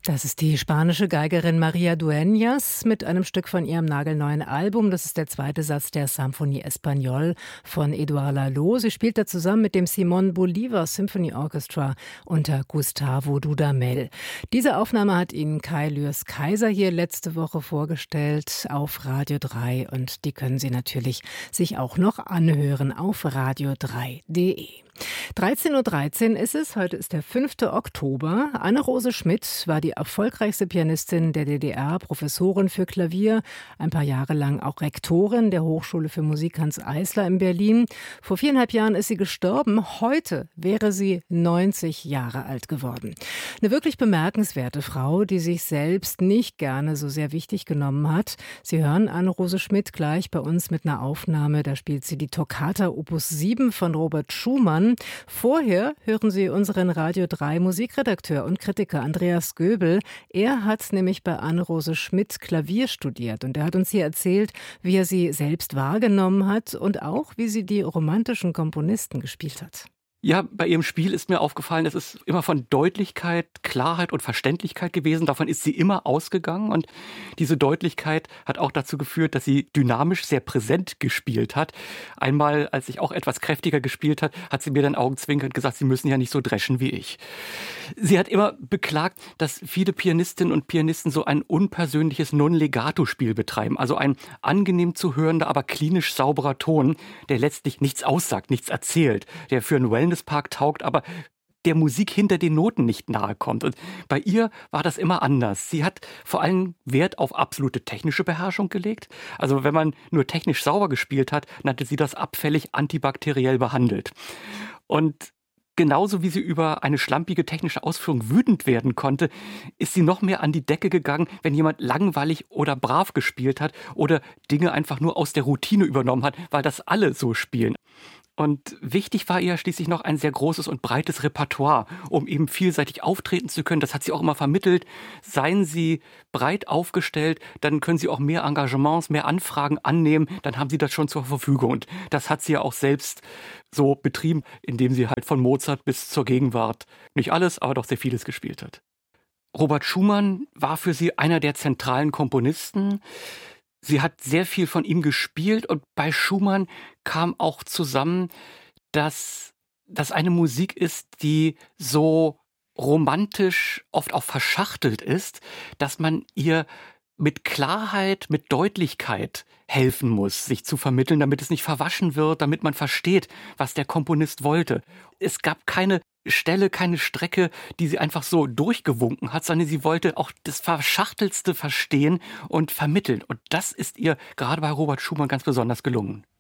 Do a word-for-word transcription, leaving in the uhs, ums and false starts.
Das ist die spanische Geigerin María Dueñas mit einem Stück von ihrem nagelneuen Album. Das ist der zweite Satz der Symphonie Espagnole von Édouard Lalo. Sie spielt da zusammen mit dem Simón Bolívar Symphony Orchestra unter Gustavo Dudamel. Diese Aufnahme hat Ihnen Kai Lührs Kaiser hier letzte Woche vorgestellt auf Radio drei. Und die können Sie natürlich sich auch noch anhören auf radio drei punkt de. dreizehn Uhr dreizehn ist es, heute ist der fünfte Oktober. Anne-Rose Schmidt war die erfolgreichste Pianistin der D D R, Professorin für Klavier, ein paar Jahre lang auch Rektorin der Hochschule für Musik Hanns Eisler in Berlin. Vor viereinhalb Jahren ist sie gestorben. Heute wäre sie neunzig Jahre alt geworden. Eine wirklich bemerkenswerte Frau, die sich selbst nicht gerne so sehr wichtig genommen hat. Sie hören Anne-Rose Schmidt gleich bei uns mit einer Aufnahme. Da spielt sie die Toccata Opus sieben von Robert Schumann. Vorher hören Sie unseren Radio drei Musikredakteur und Kritiker Andreas Göbel. Er hat nämlich bei Anne-Rose Schmidt Klavier studiert und er hat uns hier erzählt, wie er sie selbst wahrgenommen hat und auch, wie sie die romantischen Komponisten gespielt hat. Ja, bei ihrem Spiel ist mir aufgefallen, es ist immer von Deutlichkeit, Klarheit und Verständlichkeit gewesen. Davon ist sie immer ausgegangen. Und diese Deutlichkeit hat auch dazu geführt, dass sie dynamisch sehr präsent gespielt hat. Einmal, als ich auch etwas kräftiger gespielt hat, hat sie mir dann augenzwinkernd gesagt, sie müssen ja nicht so dreschen wie ich. Sie hat immer beklagt, dass viele Pianistinnen und Pianisten so ein unpersönliches Non-Legato-Spiel betreiben. Also ein angenehm zu hörender, aber klinisch sauberer Ton, der letztlich nichts aussagt, nichts erzählt, der für einen Wellness Park taugt, aber der Musik hinter den Noten nicht nahe kommt. Und bei ihr war das immer anders. Sie hat vor allem Wert auf absolute technische Beherrschung gelegt. Also wenn man nur technisch sauber gespielt hat, nannte sie das abfällig antibakteriell behandelt. Und genauso wie sie über eine schlampige technische Ausführung wütend werden konnte, ist sie noch mehr an die Decke gegangen, wenn jemand langweilig oder brav gespielt hat oder Dinge einfach nur aus der Routine übernommen hat, weil das alle so spielen. Und wichtig war ihr schließlich noch ein sehr großes und breites Repertoire, um eben vielseitig auftreten zu können. Das hat sie auch immer vermittelt. Seien Sie breit aufgestellt, dann können Sie auch mehr Engagements, mehr Anfragen annehmen. Dann haben Sie das schon zur Verfügung. Und das hat sie ja auch selbst so betrieben, indem sie halt von Mozart bis zur Gegenwart nicht alles, aber doch sehr vieles gespielt hat. Robert Schumann war für sie einer der zentralen Komponisten. Sie hat sehr viel von ihm gespielt und bei Schumann kam auch zusammen, dass das eine Musik ist, die so romantisch oft auch verschachtelt ist, dass man ihr mit Klarheit, mit Deutlichkeit helfen muss, sich zu vermitteln, damit es nicht verwaschen wird, damit man versteht, was der Komponist wollte. Es gab keine Stelle, keine Strecke, die sie einfach so durchgewunken hat, sondern sie wollte auch das Verschachtelste verstehen und vermitteln. Und das ist ihr gerade bei Robert Schumann ganz besonders gelungen.